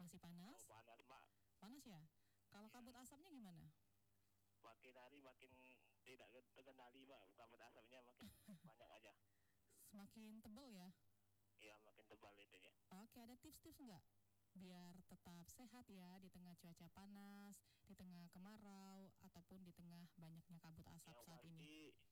Masih panas? panas Mbak. Panas ya? Kalau kabut asapnya gimana? Makin hari makin tidak terkendali Mbak. Kabut asapnya makin banyak aja. Semakin tebal ya? Iya makin tebal itu ya. Oke, ada tips-tips nggak? Biar tetap sehat ya di tengah cuaca panas, di tengah kemarau, ataupun di tengah banyaknya kabut asap Yang saat pasti ini.